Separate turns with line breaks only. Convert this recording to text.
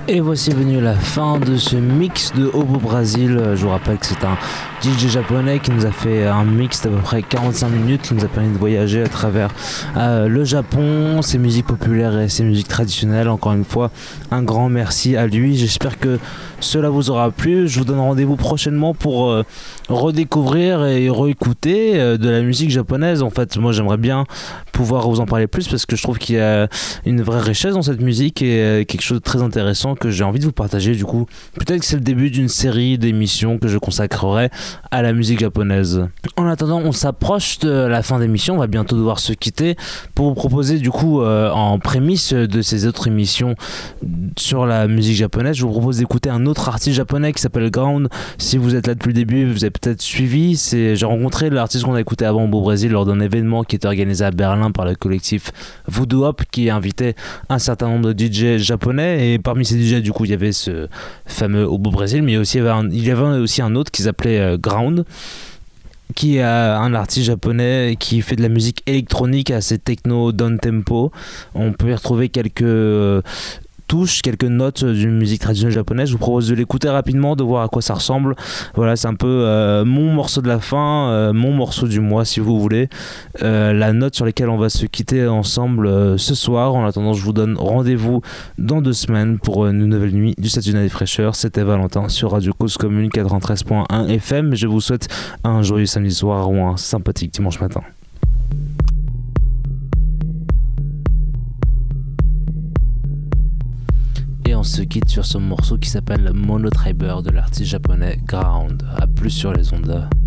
Et voici venu la fin de ce mix de Obo Brazil. Je vous rappelle que c'est un DJ japonais qui nous a fait un mix d'à peu près 45 minutes, qui nous a permis de voyager à travers le Japon, ses musiques populaires et ses musiques traditionnelles. Encore une fois, un grand merci à lui. J'espère que cela vous aura plu. Je vous donne rendez-vous prochainement pour redécouvrir et réécouter de la musique japonaise. En fait, moi j'aimerais bien pouvoir vous en parler plus parce que je trouve qu'il y a une vraie richesse dans cette musique et quelque chose de très intéressant que j'ai envie de vous partager. Du coup, peut-être que c'est le début d'une série d'émissions que je consacrerai à la musique japonaise. En attendant, on s'approche de la fin d'émission, on va bientôt devoir se quitter pour vous proposer du coup en prémisse de ces autres émissions sur la musique japonaise, je vous propose d'écouter un autre artiste japonais qui s'appelle Ground. Si vous êtes là depuis le début, vous avez peut-être suivi. J'ai rencontré l'artiste qu'on a écouté avant au Brésil lors d'un événement qui était organisé à Berlin par le collectif Voodoo Hop qui invitait un certain nombre de DJ japonais, et parmi ces DJ du coup il y avait ce fameux Obo Brésil, mais il y avait aussi un autre qui s'appelait Ground, qui est un artiste japonais qui fait de la musique électronique assez techno down tempo. On peut y retrouver quelques touches, quelques notes d'une musique traditionnelle japonaise. Je vous propose de l'écouter rapidement, de voir à quoi ça ressemble. Voilà, c'est un peu mon morceau de la fin, mon morceau du mois si vous voulez, la note sur laquelle on va se quitter ensemble ce soir. En attendant, je vous donne rendez-vous dans 2 semaines pour une nouvelle nuit du Saturday Night Fresher. C'était Valentin sur Radio Cause Commune 93.1 FM. Je vous souhaite un joyeux samedi soir ou un sympathique dimanche matin. Et on se quitte sur ce morceau qui s'appelle Mono Triber de l'artiste japonais Ground. A plus sur les ondes.